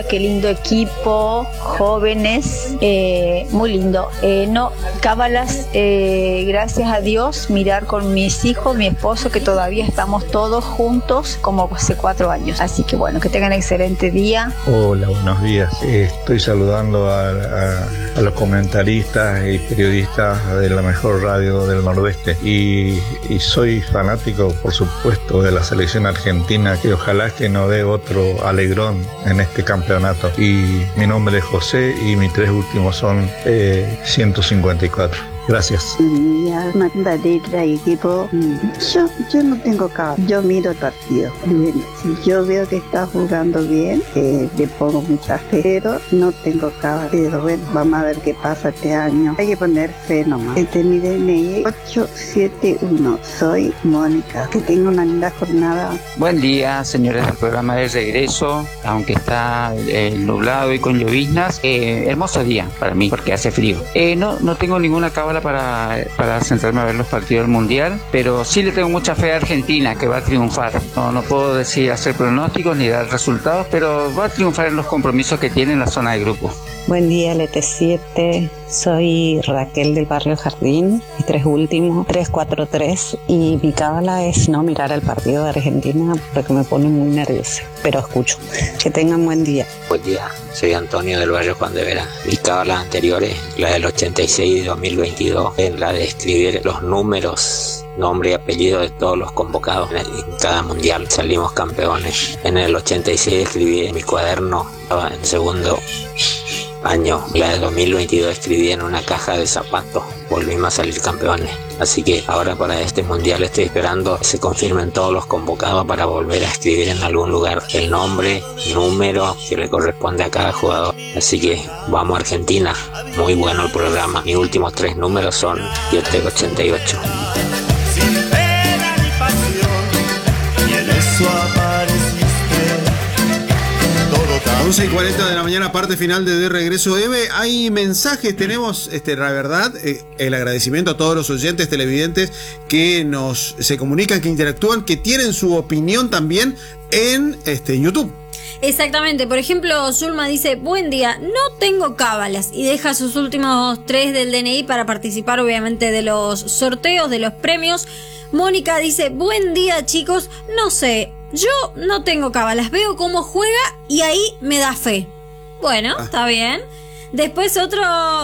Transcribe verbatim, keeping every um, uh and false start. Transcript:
Qué lindo equipo, jóvenes, eh, muy lindo. Eh, no, cábalas, eh, gracias a Dios, mirar con mis hijos, mi esposo, que todavía estamos todos juntos como hace cuatro años. Así que bueno, que tengan excelente día. Hola, buenos días. Estoy saludando a, a, a los comentaristas y periodistas de la mejor radio del Nordeste. Y, y soy fanático, por supuesto, de la selección argentina, que ojalá que no dé otro alegrón en este campeonato. Y mi nombre es José y mis tres últimos son eh, ciento cincuenta y cuatro. Gracias. Mi Amanda Letra y equipo. Yo, yo no tengo cabo. Yo miro el partido. Si yo veo que está jugando bien, eh, le pongo mucha fe, pero no tengo cabo. Pero bueno, vamos a ver qué pasa este año. Hay que poner fe nomás. Este es mi D N I ocho siete uno. Soy Mónica. Que tenga una linda jornada. Buen día, señores del programa de regreso. Aunque está eh, nublado y con lloviznas, eh, hermoso día para mí porque hace frío. Eh, no, no tengo ninguna cábala para, para centrarme a ver los partidos del Mundial, pero sí le tengo mucha fe a Argentina, que va a triunfar. No, no puedo decir hacer pronósticos ni dar resultados, pero va a triunfar en los compromisos que tiene en la zona de grupo. Buen día, L T siete. Soy Raquel del barrio Jardín, mis tres últimos, tres cuatro tres, y mi cábala es no mirar el partido de Argentina porque me pone muy nerviosa, pero escucho. Que tengan buen día. Buen día, soy Antonio del barrio Juan de Vera. Mis cábalas anteriores, la del ochenta y seis y dos mil veintidós, en la de escribir los números, nombre y apellido de todos los convocados en, el, en cada mundial. Salimos campeones. En el ochenta y seis escribí en mi cuaderno, estaba en segundo año. La de dos mil veintidós escribí en una caja de zapatos. Volvimos a salir campeones. Así que ahora para este mundial estoy esperando que se confirmen todos los convocados para volver a escribir en algún lugar el nombre, número que le corresponde a cada jugador. Así que vamos a Argentina. Muy bueno el programa. Mis últimos tres números son siete ochenta y ocho. Sin pena ni pasión, y en eso apareciste. once y cuarenta de la mañana, parte final de De Regreso Eve. Hay mensajes, tenemos, este, la verdad, eh, el agradecimiento a todos los oyentes televidentes que nos se comunican, que interactúan, que tienen su opinión también en este YouTube. Exactamente, por ejemplo, Zulma dice: buen día, no tengo cábalas, y deja sus últimos tres del D N I para participar obviamente de los sorteos, de los premios. Mónica dice: buen día, chicos, no sé, yo no tengo cábalas, veo cómo juega y ahí me da fe. Bueno, ah. Está bien. Después otro